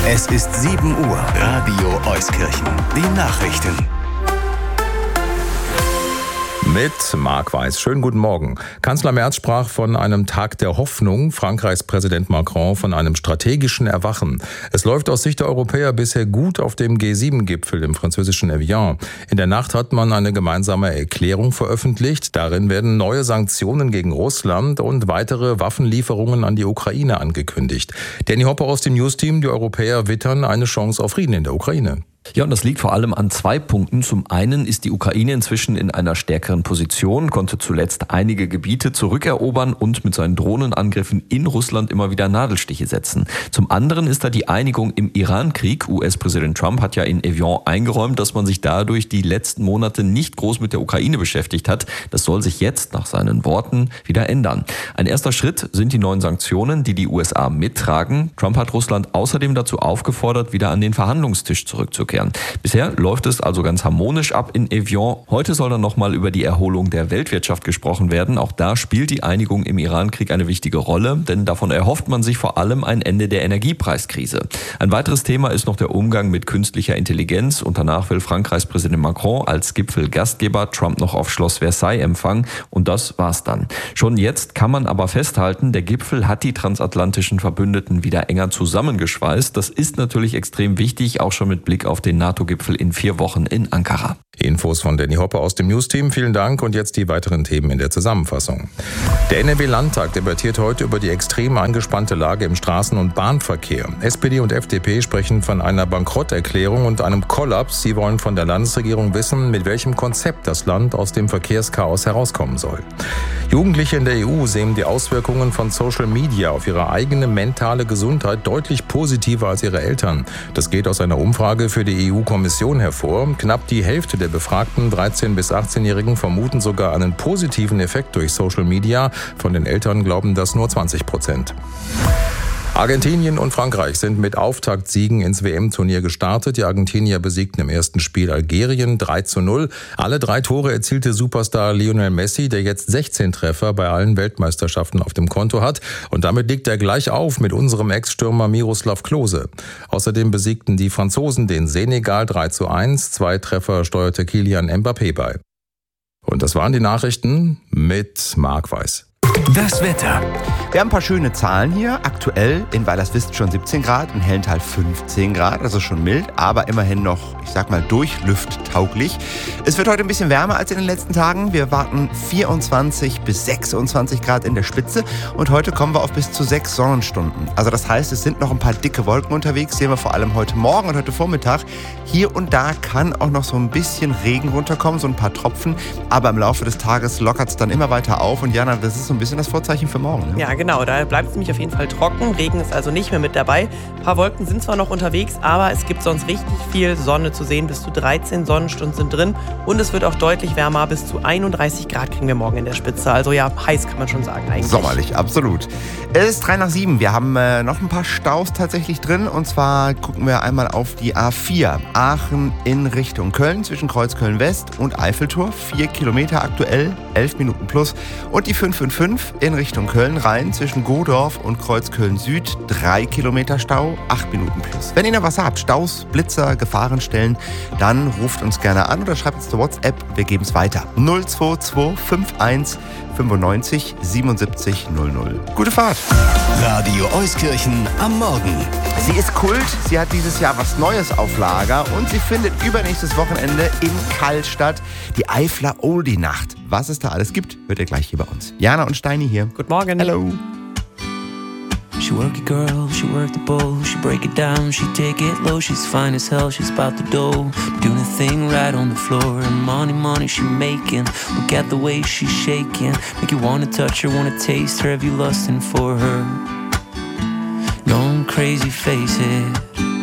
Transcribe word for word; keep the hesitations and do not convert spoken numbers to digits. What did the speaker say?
Es ist sieben Uhr. Radio Euskirchen. Die Nachrichten. Mit Marc Weiß. Schönen guten Morgen. Kanzler Merz sprach von einem Tag der Hoffnung, Frankreichs Präsident Macron von einem strategischen Erwachen. Es läuft aus Sicht der Europäer bisher gut auf dem G sieben Gipfel im französischen Evian. In der Nacht hat man eine gemeinsame Erklärung veröffentlicht. Darin werden neue Sanktionen gegen Russland und weitere Waffenlieferungen an die Ukraine angekündigt. Danny Hopper aus dem News-Team, die Europäer wittern eine Chance auf Frieden in der Ukraine. Ja, und das liegt vor allem an zwei Punkten. Zum einen ist die Ukraine inzwischen in einer stärkeren Position, konnte zuletzt einige Gebiete zurückerobern und mit seinen Drohnenangriffen in Russland immer wieder Nadelstiche setzen. Zum anderen ist da die Einigung im Iran-Krieg. U S-Präsident Trump hat ja in Evian eingeräumt, dass man sich dadurch die letzten Monate nicht groß mit der Ukraine beschäftigt hat. Das soll sich jetzt nach seinen Worten wieder ändern. Ein erster Schritt sind die neuen Sanktionen, die die U S A mittragen. Trump hat Russland außerdem dazu aufgefordert, wieder an den Verhandlungstisch zurückzukehren. Bisher läuft es also ganz harmonisch ab in Evian. Heute soll dann nochmal über die Erholung der Weltwirtschaft gesprochen werden. Auch da spielt die Einigung im Iran-Krieg eine wichtige Rolle, denn davon erhofft man sich vor allem ein Ende der Energiepreiskrise. Ein weiteres Thema ist noch der Umgang mit künstlicher Intelligenz und danach will Frankreichs Präsident Macron als Gipfelgastgeber Trump noch auf Schloss Versailles empfangen und das war's dann. Schon jetzt kann man aber festhalten, der Gipfel hat die transatlantischen Verbündeten wieder enger zusammengeschweißt. Das ist natürlich extrem wichtig, auch schon mit Blick auf den NATO-Gipfel in vier Wochen in Ankara. Infos von Danny Hopper aus dem News-Team. Vielen Dank und jetzt die weiteren Themen in der Zusammenfassung. Der N R W-Landtag debattiert heute über die extrem angespannte Lage im Straßen- und Bahnverkehr. S P D und F D P sprechen von einer Bankrotterklärung und einem Kollaps. Sie wollen von der Landesregierung wissen, mit welchem Konzept das Land aus dem Verkehrschaos herauskommen soll. Jugendliche in der E U sehen die Auswirkungen von Social Media auf ihre eigene mentale Gesundheit deutlich positiver als ihre Eltern. Das geht aus einer Umfrage für die E U-Kommission hervor. Knapp die Hälfte der befragten dreizehn- bis achtzehnjährigen vermuten sogar einen positiven Effekt durch Social Media. Von den Eltern glauben das nur zwanzig Prozent. Argentinien und Frankreich sind mit Auftaktsiegen ins W M-Turnier gestartet. Die Argentinier besiegten im ersten Spiel Algerien drei zu null. Alle drei Tore erzielte Superstar Lionel Messi, der jetzt sechzehn Treffer bei allen Weltmeisterschaften auf dem Konto hat. Und damit liegt er gleich auf mit unserem Ex-Stürmer Miroslav Klose. Außerdem besiegten die Franzosen den Senegal drei zu eins. Zwei Treffer steuerte Kylian Mbappé bei. Und das waren die Nachrichten mit Marc Weiß. Das Wetter. Wir haben ein paar schöne Zahlen hier. Aktuell in Weilerswist schon siebzehn Grad, in Hellenthal fünfzehn Grad, also schon mild, aber immerhin noch, ich sag mal, durchlüfttauglich. Es wird heute ein bisschen wärmer als in den letzten Tagen. Wir warten vierundzwanzig bis sechsundzwanzig Grad in der Spitze und heute kommen wir auf bis zu sechs Sonnenstunden. Also das heißt, es sind noch ein paar dicke Wolken unterwegs, sehen wir vor allem heute Morgen und heute Vormittag. Hier und da kann auch noch so ein bisschen Regen runterkommen, so ein paar Tropfen, aber im Laufe des Tages lockert es dann immer weiter auf und Jana, das ist so ein bisschen das Vorzeichen für morgen. Ne? Ja, genau, da bleibt es nämlich auf jeden Fall trocken. Regen ist also nicht mehr mit dabei. Ein paar Wolken sind zwar noch unterwegs, aber es gibt sonst richtig viel Sonne zu sehen. Bis zu dreizehn Sonnenstunden sind drin und es wird auch deutlich wärmer. Bis zu einunddreißig Grad kriegen wir morgen in der Spitze. Also ja, heiß kann man schon sagen eigentlich. Sommerlich, absolut. Es ist drei nach sieben. Wir haben äh, noch ein paar Staus tatsächlich drin und zwar gucken wir einmal auf die A vier. Aachen in Richtung Köln zwischen Kreuzköln West und Eiffeltor. Vier Kilometer aktuell, elf Minuten plus. Und die fünf fünf fünf in Richtung Köln rein zwischen Godorf und Kreuzköln Süd. Drei Kilometer Stau, acht Minuten plus. Wenn ihr noch was habt, Staus, Blitzer, Gefahrenstellen, dann ruft uns gerne an oder schreibt uns zur WhatsApp. Wir geben es weiter. null zwei zwei fünf eins fünfundneunzig siebenundsiebzig null null. Gute Fahrt. Radio Euskirchen am Morgen. Sie ist Kult, sie hat dieses Jahr was Neues auf Lager und sie findet übernächstes Wochenende in Kall statt. Die Eifler Oldie-Nacht. Was es da alles gibt, hört ihr gleich hier bei uns. Jana und Steini hier. Guten Morgen. Hallo. She work it, girl, she work the bowl, she break it down, she take it low, she's fine as hell, she's about the dough, doing the thing right on the floor, and money, money she making, look at the way she's shaking, make you wanna touch her, wanna taste her, have you lusting for her, going crazy, face it.